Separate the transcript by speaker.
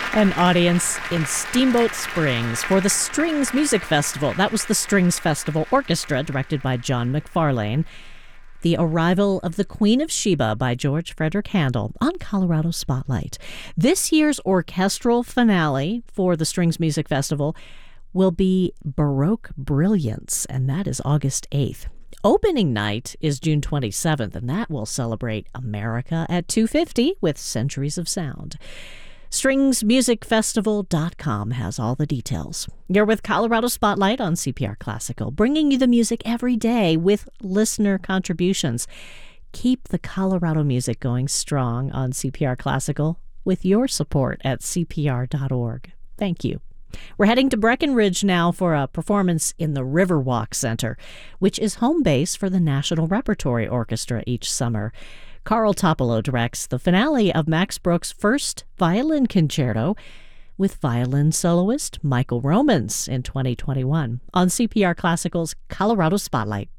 Speaker 1: An audience in Steamboat Springs for the Strings Music Festival. That was the Strings Festival Orchestra, directed by John McFarlane. The Arrival of the Queen of Sheba by George Frederick Handel on Colorado Spotlight. This year's orchestral finale for the Strings Music Festival will be Baroque Brilliance, and that is August 8th. Opening night is June 27th, and that will celebrate America at 250 with Centuries of Sound. StringsMusicFestival.com has all the details. You're with Colorado Spotlight on CPR Classical, bringing you the music every day with listener contributions. Keep the Colorado music going strong on CPR Classical with your support at CPR.org. Thank you. We're heading to Breckenridge now for a performance in the Riverwalk Center, which is home base for the National Repertory Orchestra each summer. Carl Topolo directs the finale of Max Bruch's first violin concerto with violin soloist Michael Romans in 2021 on CPR Classical's Colorado Spotlight.